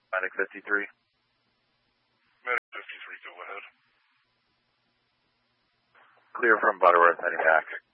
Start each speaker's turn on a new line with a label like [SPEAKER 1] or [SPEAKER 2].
[SPEAKER 1] Medic 53.
[SPEAKER 2] Medic 53, go ahead.
[SPEAKER 1] Clear from Butterworth, heading back.